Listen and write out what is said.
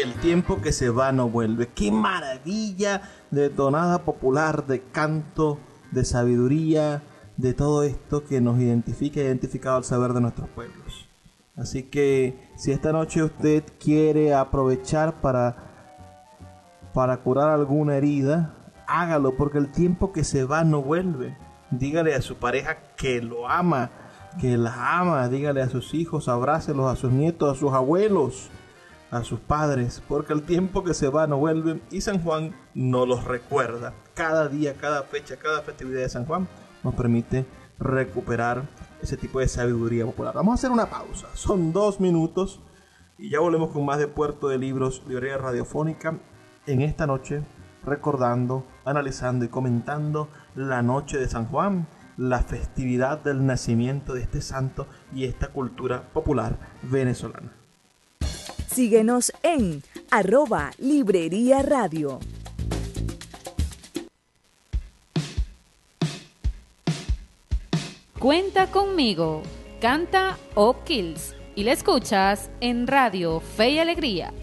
El tiempo que se va no vuelve. ¡Qué maravilla de tonada popular, de canto, de sabiduría, de todo esto que nos identifica y ha identificado el saber de nuestros pueblos! Así que si esta noche usted quiere aprovechar para curar alguna herida, hágalo, porque el tiempo que se va no vuelve. Dígale a su pareja que lo ama, que la ama. Dígale a sus hijos, abrácelos, a sus nietos, a sus abuelos, a sus padres, porque el tiempo que se va no vuelve y San Juan nos los recuerda. Cada día, cada fecha, cada festividad de San Juan nos permite recuperar ese tipo de sabiduría popular. Vamos a hacer una pausa, son 2 minutos y ya volvemos con más de Puerto de Libros, librería radiofónica, en esta noche recordando, analizando y comentando la noche de San Juan, la festividad del nacimiento de este santo y esta cultura popular venezolana. Síguenos en @Librería Radio. Cuenta conmigo, canta O'Kills y la escuchas en Radio Fe y Alegría.